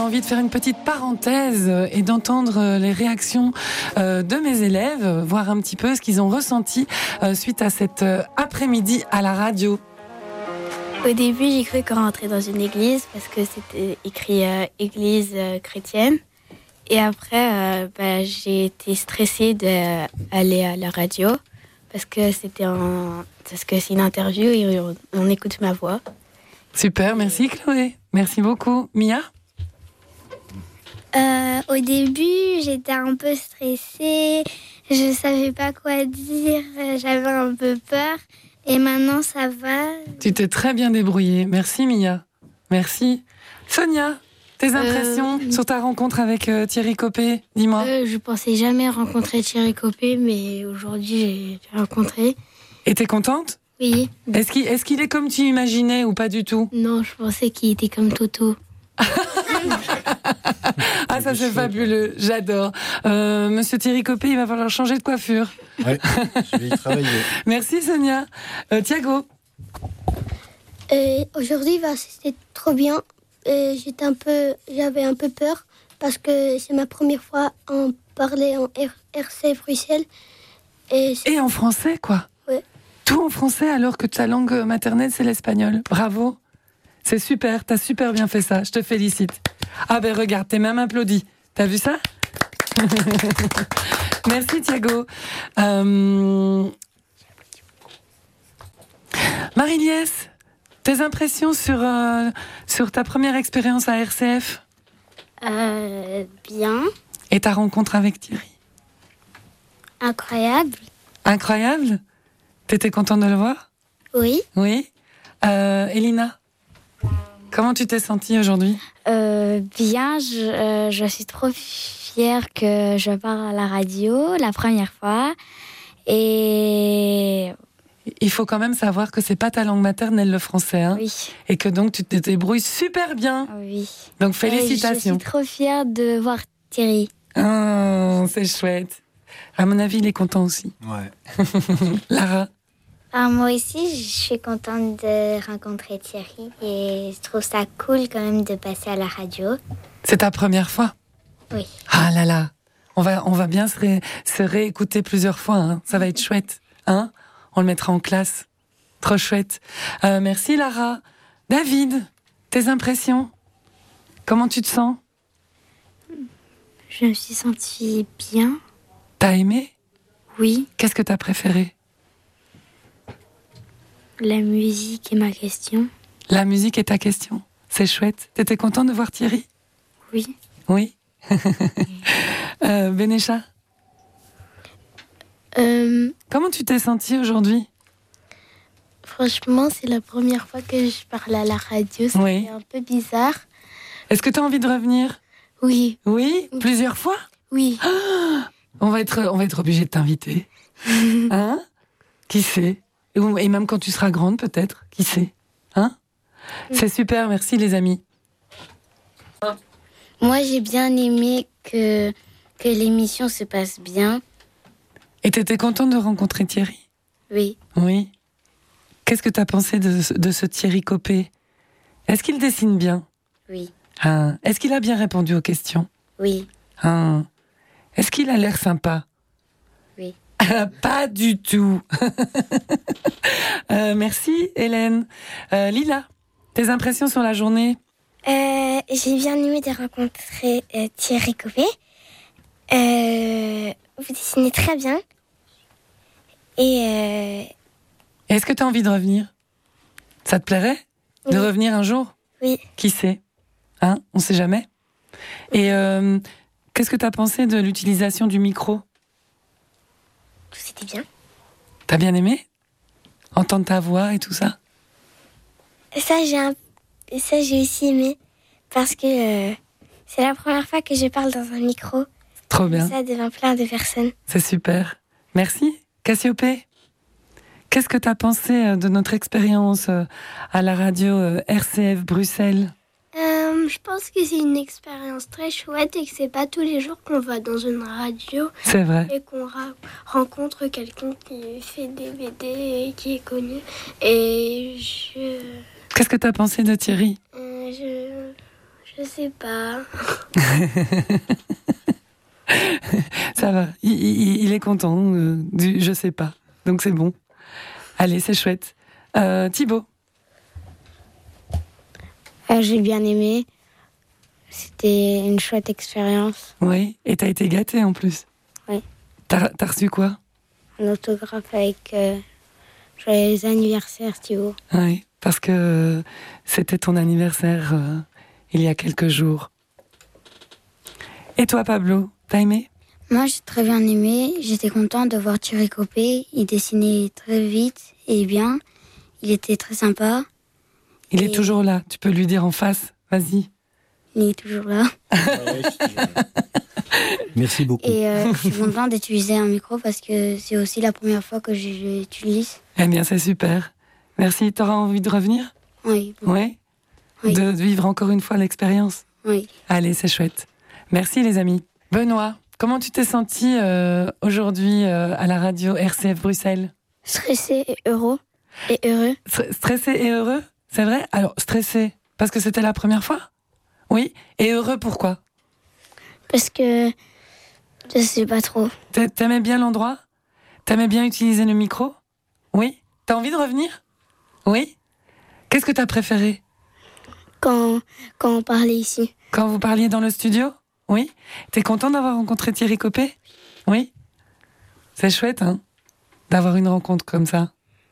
envie de faire une petite parenthèse et d'entendre les réactions de mes élèves, voir un petit peu ce qu'ils ont ressenti suite à cet après-midi à la radio. Au début, j'ai cru qu'on rentrait dans une église parce que c'était écrit église chrétienne. Et après, j'ai été stressée d'aller à la radio parce que c'est une interview et on écoute ma voix. Super, merci Chloé. Merci beaucoup. Mia ? Au début, j'étais un peu stressée. Je savais pas quoi dire. J'avais un peu peur. Et maintenant, ça va. Tu t'es très bien débrouillée. Merci Mia. Merci. Sonia, tes impressions sur ta rencontre avec Thierry Copé, dis-moi. Je pensais jamais rencontrer Thierry Copé, mais aujourd'hui, j'ai rencontré. Et t'es contente ? Oui. Est-ce qu'il est comme tu imaginais ou pas du tout ? Non, je pensais qu'il était comme Toto. Ah, ça c'est fabuleux, j'adore. Monsieur Thierry Copé, il va falloir changer de coiffure. Ouais, je vais y travailler. Merci Sonia. Thiago. Aujourd'hui, c'était trop bien. J'avais un peu peur parce que c'est ma première fois en parler en RCF Bruxelles. Et en français, quoi. Ouais. Tout en français alors que ta langue maternelle c'est l'espagnol. Bravo. C'est super, t'as super bien fait ça, je te félicite. Ah ben regarde, t'es même applaudi. T'as vu ça ? Merci Thiago. Marie-Liesse, tes impressions sur ta première expérience à RCF ? Bien. Et ta rencontre avec Thierry ? Incroyable. Incroyable ? T'étais contente de le voir ? Oui. Oui. Elina ? Comment tu t'es sentie aujourd'hui ? Bien, je suis trop fière que je parle à la radio la première fois. Et il faut quand même savoir que c'est pas ta langue maternelle le français, hein ? Oui. Et que donc tu te débrouilles super bien. Oui. Donc félicitations. Je suis trop fière de voir Thierry. Oh, c'est chouette. À mon avis, il est content aussi. Ouais. Lara ? Moi aussi, je suis contente de rencontrer Thierry et je trouve ça cool quand même de passer à la radio. C'est ta première fois ? Oui. Ah là là, on va bien se réécouter plusieurs fois, hein. Ça va être chouette, hein ? On le mettra en classe. Trop chouette. Merci Lara. David, tes impressions ? Comment tu te sens ? Je me suis sentie bien. T'as aimé ? Oui. Qu'est-ce que t'as préféré ? La musique est ma question. La musique est ta question. C'est chouette. T'étais content de voir Thierry ? Oui. Oui. Bénécha ? Comment tu t'es sentie aujourd'hui ? Franchement, c'est la première fois que je parle à la radio. C'est un peu bizarre. Est-ce que tu as envie de revenir ? Oui. Oui ? Plusieurs fois ? Oui. Ah, on va être obligé de t'inviter. Hein ? Qui sait ? Et même quand tu seras grande, peut-être. Qui sait ? Hein ? C'est super, merci les amis. Moi, j'ai bien aimé que l'émission se passe bien. Et t'étais contente de rencontrer Thierry ? Oui. Oui. Qu'est-ce que t'as pensé de ce Thierry Copé ? Est-ce qu'il dessine bien ? Oui. Hein ? Est-ce qu'il a bien répondu aux questions ? Oui. Hein ? Est-ce qu'il a l'air sympa ? Oui. Pas du tout. Merci Hélène. Lila, tes impressions sur la journée ? J'ai bien aimé de rencontrer Thierry Copé. Vous dessinez très bien. Et est-ce que tu as envie de revenir ? Ça te plairait de revenir un jour ? Oui. Qui sait ? Hein ? On sait jamais. Et qu'est-ce que tu as pensé de l'utilisation du micro ? C'était bien. T'as bien aimé ? Entendre ta voix et tout ça ? Ça, j'ai aussi aimé. Parce que c'est la première fois que je parle dans un micro. Trop bien. Ça devant plein de personnes. C'est super. Merci. Cassiopée, qu'est-ce que tu as pensé de notre expérience à la radio RCF Bruxelles ? Je pense que c'est une expérience très chouette et que c'est pas tous les jours qu'on va dans une radio. C'est vrai. Et qu'on rencontre quelqu'un qui fait des BD et qui est connu. Et Qu'est-ce que tu as pensé de Thierry ? Je Je sais pas. Ça va, il est content du je sais pas. Donc c'est bon. Allez, c'est chouette. Thibaut. J'ai bien aimé. C'était une chouette expérience. Oui, et t'as été gâté en plus. Oui. T'as reçu quoi? Un autographe avec joyeux anniversaire, Thibaut. Oui, parce que c'était ton anniversaire il y a quelques jours. Et toi, Pablo, t'as aimé? Moi, j'ai très bien aimé. J'étais content de voir Thierry Copé. Il dessinait très vite et bien. Il était très sympa. Il est toujours là, tu peux lui dire en face. Vas-y. Il est toujours là. Merci beaucoup. Et je suis content d'utiliser un micro parce que c'est aussi la première fois que je l'utilise. Eh bien, c'est super. Merci. T'auras envie de revenir? Oui. Oui. Oui. De vivre encore une fois l'expérience? Oui. Allez, c'est chouette. Merci, les amis. Benoît, comment tu t'es senti aujourd'hui à la radio RCF Bruxelles? Stressé et heureux. Stressé et heureux? C'est vrai? Alors, stressé, parce que c'était la première fois? Oui. Et heureux, pourquoi? Parce que je sais pas trop. T'aimais bien l'endroit? T'aimais bien utiliser le micro? Oui. T'as envie de revenir? Oui. Qu'est-ce que t'as préféré? Quand on parlait ici. Quand vous parliez dans le studio? Oui. T'es content d'avoir rencontré Thierry Copé? Oui. C'est chouette, hein, d'avoir une rencontre comme ça.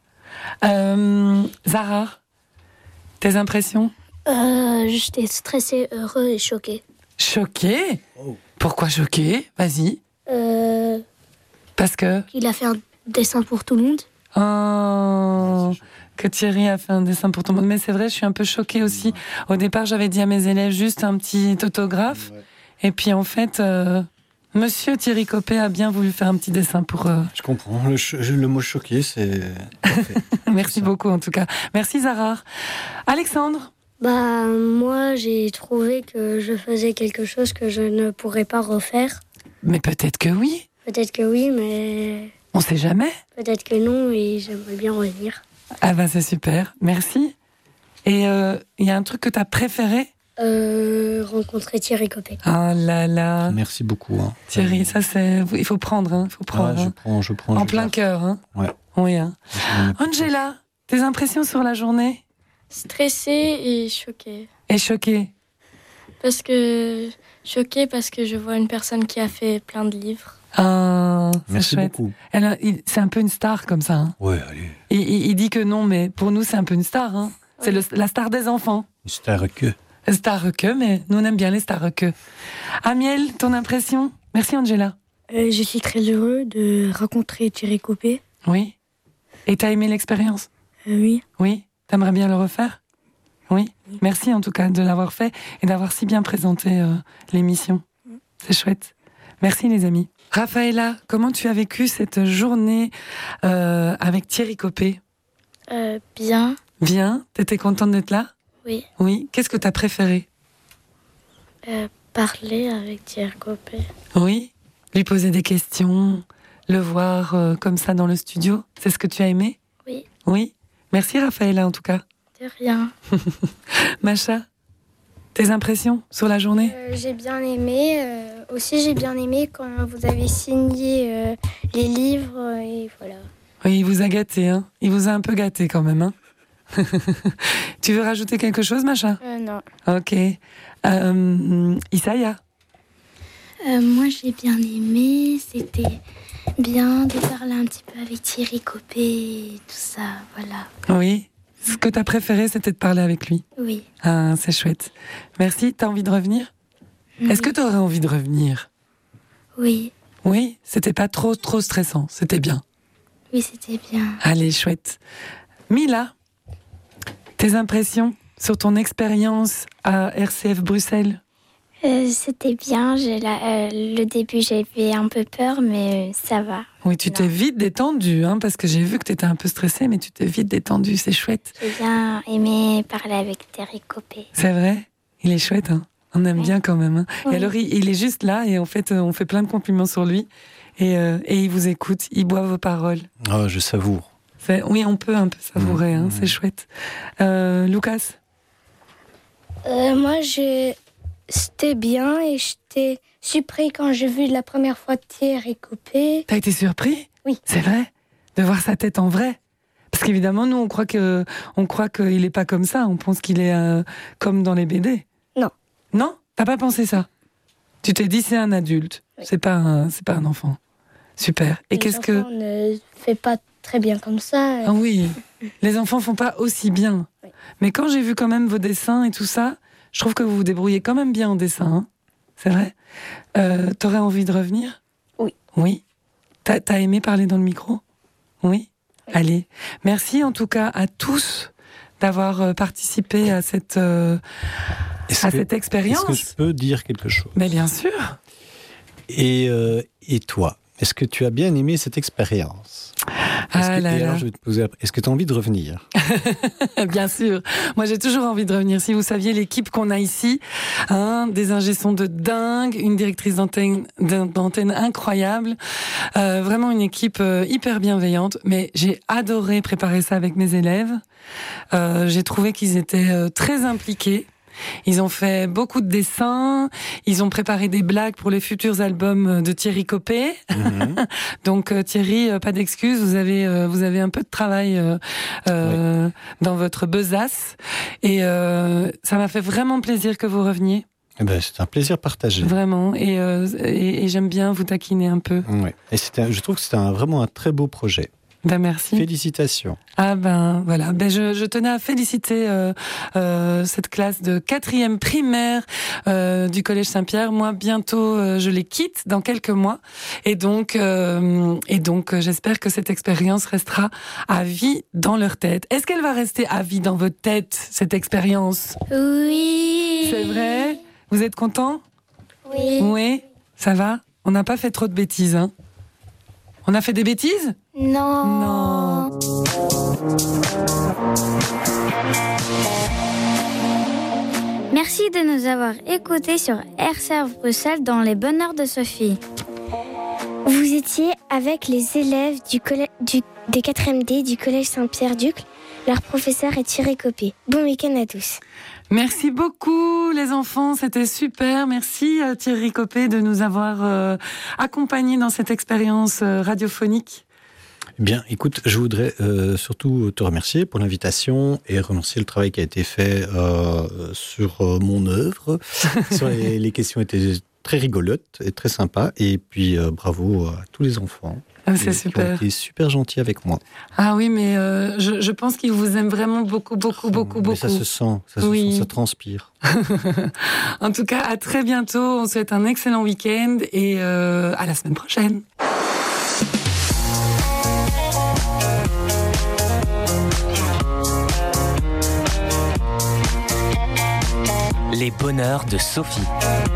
Zara, tes impressions? J'étais stressée, heureux et choquée. Choqué? Pourquoi choqué? Vas-y. Parce que... Il a fait un dessin pour tout le monde. Oh, que Thierry a fait un dessin pour tout le monde. Mais c'est vrai, je suis un peu choquée aussi. Au départ, j'avais dit à mes élèves juste un petit autographe. Ouais. Et puis en fait, Monsieur Thierry Copé a bien voulu faire un petit dessin pour... Je comprends. Le mot choqué, c'est parfait. Merci Ça. beaucoup en tout cas. Merci Zara. Alexandre? Bah, moi, j'ai trouvé que je faisais quelque chose que je ne pourrais pas refaire. Mais peut-être que oui. Peut-être que oui, mais On sait jamais. peut-être que non, et j'aimerais bien revenir. Ah bah c'est super. Merci. Et il y a un truc que t'as préféré? Rencontrer Thierry Copé. Ah là là. Merci beaucoup. Hein. Thierry, ça c'est... Il faut prendre, hein. Il faut prendre. Ouais, hein. je prends. En je plein garde. cœur, hein. Ouais. Oui, hein. Angela, tes impressions sur la journée? Stressée et choquée. Et choquée? Choquée parce que je vois une personne qui a fait plein de livres. Ah, c'est Merci chouette. beaucoup. C'est un peu une star comme ça. Hein. Ouais, allez. Il dit que non, mais pour nous c'est un peu une star. Hein. C'est la star des enfants. Star que. Star que, mais nous on aime bien les stars que. Amiel, ton impression? Merci Angela. Je suis très heureux de rencontrer Thierry Copé. Oui. Et t'as aimé l'expérience? Oui. Oui. T'aimerais bien le refaire? Oui. Merci en tout cas de l'avoir fait et d'avoir si bien présenté l'émission. C'est chouette. Merci les amis. Raphaëla, comment tu as vécu cette journée avec Thierry Copé? Bien. Bien. T'étais contente d'être là? Oui. Oui. Qu'est-ce que t'as préféré? Parler avec Thierry Copé. Oui. Lui poser des questions, le voir comme ça dans le studio. C'est ce que tu as aimé? Oui. Oui. Merci Raphaëla en tout cas. De rien. Macha, tes impressions sur la journée? J'ai bien aimé. Aussi, j'ai bien aimé quand vous avez signé les livres et voilà. Oui, il vous a gâté, hein. Il vous a un peu gâté quand même, hein. Tu veux rajouter quelque chose, Macha? Non. Ok. Isaya? Moi, j'ai bien aimé. C'était bien de parler un petit peu avec Thierry Copé et tout ça. Voilà. Oui. Ce que t'as préféré, c'était de parler avec lui. Oui. Ah, c'est chouette. Merci. T'as envie de revenir? Est-ce que t'aurais envie de revenir? Oui. Oui. C'était pas trop stressant. C'était bien. Oui, c'était bien. Allez, chouette. Mila, tes impressions sur ton expérience à RCF Bruxelles? C'était bien. Le début, j'avais un peu peur, mais ça va. Oui, tu t'es vite détendue, hein, parce que j'ai vu que tu étais un peu stressée, mais tu t'es vite détendue, c'est chouette. J'ai bien aimé parler avec Thierry Copé. C'est vrai? Il est chouette, hein. On aime bien quand même. Hein. Oui. Et alors, il est juste là, et en fait, on fait plein de compliments sur lui, et il vous écoute, il boit vos paroles. Ah, je savoure. Oui, on peut un peu savourer, hein, c'est chouette. Lucas? Moi, j'ai C'était bien et j'étais surpris quand j'ai vu la première fois Thierry Copé. T'as été surpris ? Oui. C'est vrai ? De voir sa tête en vrai ? Parce qu'évidemment, nous, on croit qu'il est pas comme ça. On pense qu'il est comme dans les BD. Non. Non ? T'as pas pensé ça ? Tu t'es dit, c'est un adulte. Oui. C'est pas un enfant. Super. Et Les enfants ne fait pas très bien comme ça. Ah oui, les enfants font pas aussi bien. Oui. Mais quand j'ai vu quand même vos dessins et tout ça, je trouve que vous vous débrouillez quand même bien en dessin. Hein, c'est vrai ? T'aurais envie de revenir ? Oui. Oui. T'as aimé parler dans le micro ? Oui. Oui. Allez. Merci en tout cas à tous d'avoir participé à cette expérience. Est-ce que je peux dire quelque chose ? Mais bien sûr. Et toi, est-ce que tu as bien aimé cette expérience ? Alors, je vais te poser est-ce que tu as envie de revenir ? Bien sûr. Moi, j'ai toujours envie de revenir. Si vous saviez l'équipe qu'on a ici, des ingé-sons de dingue, une directrice d'antenne incroyable, vraiment une équipe hyper bienveillante. Mais j'ai adoré préparer ça avec mes élèves. J'ai trouvé qu'ils étaient très impliqués. Ils ont fait beaucoup de dessins, ils ont préparé des blagues pour les futurs albums de Thierry Copé. Mm-hmm. Donc Thierry, pas d'excuses, vous avez un peu de travail oui. Dans votre besace. Et ça m'a fait vraiment plaisir que vous reveniez. Eh ben, c'est un plaisir partagé. Vraiment, et j'aime bien vous taquiner un peu. Ouais. Et je trouve que c'était vraiment un très beau projet. Ben merci. Félicitations. Ah ben voilà, je tenais à féliciter cette classe de 4e primaire du Collège Saint-Pierre. Moi bientôt je les quitte dans quelques mois et donc j'espère que cette expérience restera à vie dans leur tête. Est-ce qu'elle va rester à vie dans votre tête, cette expérience ? Oui. C'est vrai ? Vous êtes content ? Oui. Oui, ça va ? On n'a pas fait trop de bêtises, hein ? On a fait des bêtises ? Non. Merci de nous avoir écoutés sur RCF Bruxelles dans les bonheurs de Sophie. Vous étiez avec les élèves des 4e D du Collège Saint-Pierre-Duc. Leur professeur est Thierry Copé. Bon week-end à tous. Merci beaucoup les enfants, c'était super. Merci Thierry Copé de nous avoir accompagnés dans cette expérience radiophonique. Eh bien, écoute, je voudrais surtout te remercier pour l'invitation et remercier le travail qui a été fait sur mon œuvre. Sur les questions étaient très rigolotes et très sympas. Et puis, bravo à tous les enfants. C'est super. Qui ont été super gentils avec moi. Ah oui, mais je pense qu'ils vous aiment vraiment beaucoup. Mais ça se sent, ça transpire. En tout cas, à très bientôt. On souhaite un excellent week-end et à la semaine prochaine. Les bonheurs de Sophie.